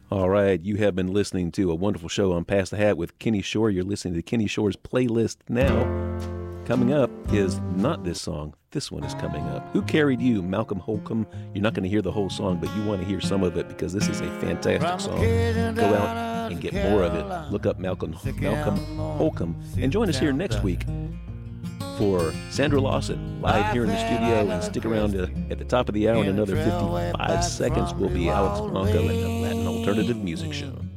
All right, you have been listening to a wonderful show on Pass the Hat with Kenny Shore. You're listening to Kenny Shore's playlist now. Coming up is not this song. This one is coming up. Who Carried You? Malcolm Holcomb. You're not going to hear the whole song, but you want to hear some of it because this is a fantastic song. Go out and get more of it. Look up Malcolm Holcomb and join us here next week for Sandra Lawson live here in the studio, and stick around at the top of the hour in another 55 seconds will be Alex Blanco and the Latin Alternative Music Show.